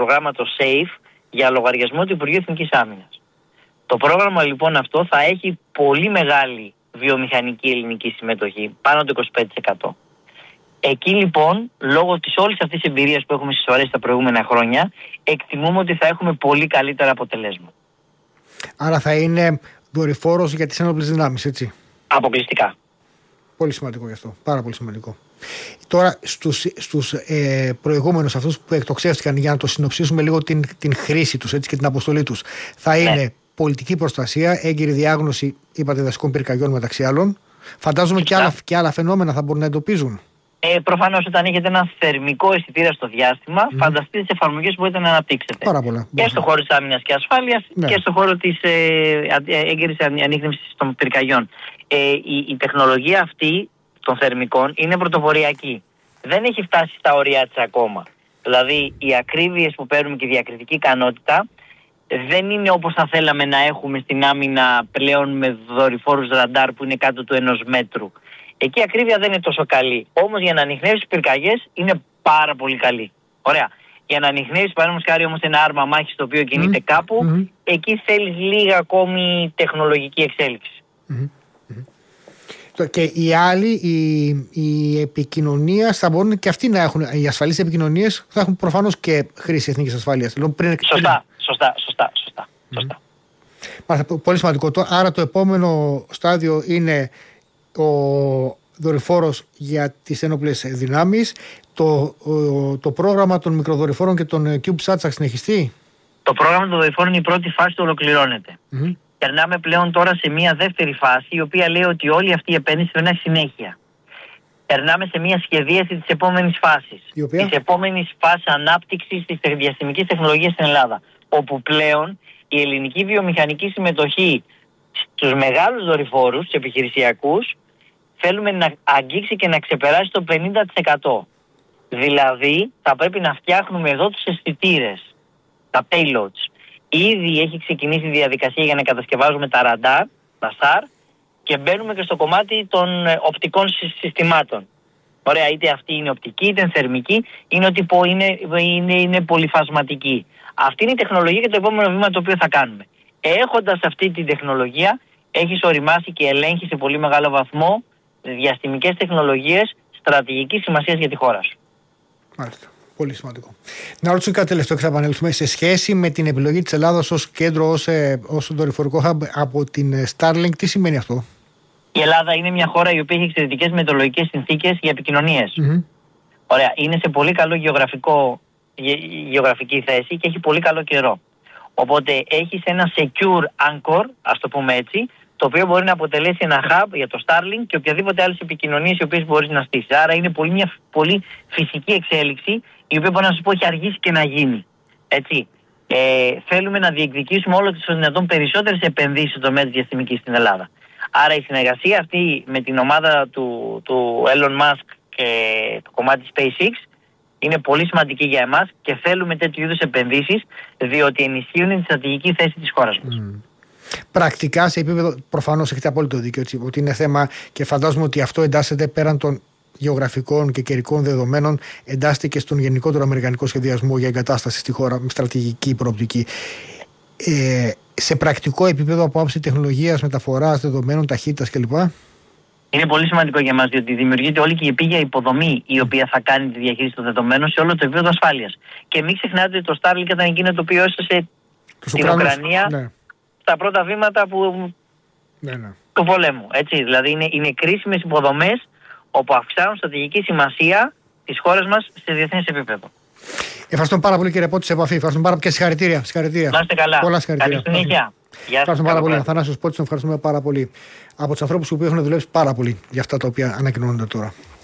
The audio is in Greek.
προγράμματος SAFE για λογαριασμό του Υπουργείου Εθνικής Άμυνας. Το πρόγραμμα λοιπόν αυτό θα έχει πολύ μεγάλη βιομηχανική ελληνική συμμετοχή, πάνω το 25%. Εκεί λοιπόν, λόγω της όλης αυτής της εμπειρίας που έχουμε συσσωρεύσει τα προηγούμενα χρόνια, εκτιμούμε ότι θα έχουμε πολύ καλύτερα αποτελέσματα. Άρα θα είναι δορυφόρος για τις ένοπλες δυνάμεις, έτσι. Αποκλειστικά. Πολύ σημαντικό γι' αυτό. Πάρα πολύ σημαντικό. Τώρα στους προηγούμενους, αυτούς που εκτοξεύτηκαν, για να το συνοψίσουμε λίγο την χρήση τους, έτσι, και την αποστολή τους, θα είναι πολιτική προστασία, έγκυρη διάγνωση, είπατε, δασικών πυρκαγιών μεταξύ άλλων. Φαντάζομαι και άλλα φαινόμενα θα μπορούν να εντοπίζουν. Προφανώς, όταν έχετε ένα θερμικό αισθητήρα στο διάστημα, φανταστείτε τις εφαρμογές που μπορείτε να αναπτύξετε. Πάρα πολλά. Και στον χώρο της άμυνας και ασφάλειας, και στον χώρο της έγκυρης ανίχνευσης των πυρκαγιών. Η τεχνολογία αυτή των θερμικών είναι πρωτοποριακή. Δεν έχει φτάσει στα ωριά της ακόμα. Δηλαδή, οι ακρίβειες που παίρνουμε και η διακριτική ικανότητα δεν είναι όπως θα θέλαμε να έχουμε στην άμυνα πλέον με δορυφόρους ραντάρ που είναι κάτω του 1 μέτρου. Εκεί η ακρίβεια δεν είναι τόσο καλή. Όμως για να ανιχνεύσει πυρκαγιές είναι πάρα πολύ καλή. Ωραία. Για να ανιχνεύσει, παραδείγματος χάρη, όμως ένα άρμα μάχης το οποίο κινείται κάπου, εκεί θέλει λίγα ακόμη τεχνολογική εξέλιξη. Και οι άλλοι, οι επικοινωνίες θα μπορούν και αυτοί να έχουν, οι ασφαλείς επικοινωνίες θα έχουν προφανώς και χρήση εθνικής ασφάλειας. Σωστά. Πολύ σημαντικό. Άρα το επόμενο στάδιο είναι ο δορυφόρος για τις ένοπλες δυνάμεις. Το πρόγραμμα των μικροδορυφόρων και των CubeSat θα συνεχιστεί. Το πρόγραμμα των δορυφόρων, η πρώτη φάση του ολοκληρώνεται. Περνάμε πλέον τώρα σε μια δεύτερη φάση, η οποία λέει ότι όλη αυτή η επένδυση πρέπει να έχει συνέχεια. Περνάμε σε μια σχεδίαση της επόμενης φάσης. Της επόμενης φάσης ανάπτυξης της διαστημικής τεχνολογίας στην Ελλάδα. Όπου πλέον η ελληνική βιομηχανική συμμετοχή στους μεγάλους δορυφόρους, τους επιχειρησιακούς, θέλουμε να αγγίξει και να ξεπεράσει το 50%. Δηλαδή θα πρέπει να φτιάχνουμε εδώ τους αισθητήρες, τα payloads. Ήδη έχει ξεκινήσει η διαδικασία για να κατασκευάζουμε τα ραντάρ, τα SAR, και μπαίνουμε και στο κομμάτι των οπτικών συστημάτων. Ωραία, είτε αυτή είναι οπτική, είτε θερμική, είναι ότι είναι πολυφασματική. Αυτή είναι η τεχνολογία και το επόμενο βήμα το οποίο θα κάνουμε. Έχοντας αυτή τη τεχνολογία, έχεις οριμάσει και ελέγχει σε πολύ μεγάλο βαθμό διαστημικές τεχνολογίες στρατηγικής σημασίας για τη χώρα σου. Μάλιστα. Πολύ σημαντικό. Να ρωτήσω κάτι τελευταίο και θα επανέλθουμε. Σε σχέση με την επιλογή της Ελλάδας ως κέντρο, ως δορυφορικό hub από την Starlink, τι σημαίνει αυτό? Η Ελλάδα είναι μια χώρα η οποία έχει εξαιρετικές μετεωρολογικές συνθήκες για επικοινωνίες. Ωραία. Είναι σε πολύ καλό γεωγραφική θέση και έχει πολύ καλό καιρό. Οπότε έχεις ένα secure anchor, ας το πούμε έτσι, το οποίο μπορεί να αποτελέσει ένα hub για το Starlink και οποιαδήποτε άλλες επικοινωνίες οι οποίες μπορείς να στήσεις. Άρα είναι μια πολύ φυσική εξέλιξη, η οποία μπορεί να σου πω έχει αργήσει και να γίνει. Έτσι. Θέλουμε να διεκδικήσουμε όλο τις δυνατόν περισσότερες επενδύσεις στο τομέα της διαστημικής στην Ελλάδα. Άρα η συνεργασία αυτή με την ομάδα του Elon Musk και το κομμάτι της SpaceX είναι πολύ σημαντική για εμάς και θέλουμε τέτοιου είδους επενδύσεις, διότι ενισχύουν τη στρατηγική θέση της χώρας μας. Πρακτικά, σε επίπεδο, προφανώς έχετε απόλυτο δίκιο, έτσι, ότι είναι θέμα, και φαντάζομαι ότι αυτό εντάσσεται πέραν των γεωγραφικών και καιρικών δεδομένων, εντάσσεται και στον γενικότερο αμερικανικό σχεδιασμό για εγκατάσταση στη χώρα με στρατηγική προοπτική. Σε πρακτικό επίπεδο, από άψη τεχνολογίας, μεταφοράς δεδομένων, ταχύτητας κλπ. Είναι πολύ σημαντικό για μας, διότι δημιουργείται όλη και η επίγεια υποδομή η οποία θα κάνει τη διαχείριση των δεδομένων σε όλο το επίπεδο ασφάλειας. Και μην ξεχνάτε ότι το Starlink ήταν εκείνο το οποίο έσωσε την Ουκρανία στα πρώτα βήματα του πολέμου. Έτσι, δηλαδή είναι κρίσιμες υποδομές όπου αυξάνουν στρατηγική σημασία της χώρας μας σε διεθνές επίπεδο. Ευχαριστώ πάρα πολύ, κύριε Πότση, σε επαφή. Ευχαριστώ πάρα πολύ και συγχαρητήρια. Να είστε καλά. Πολλά συγχαρητήρια. Καλή συνέχεια. Ευχαριστούμε πάρα πολύ. Αθανάσιος Πότσης, ευχαριστούμε πάρα πολύ. Από τους ανθρώπους που έχουν δουλέψει πάρα πολύ για αυτά τα οποία ανακοινώνονται τώρα.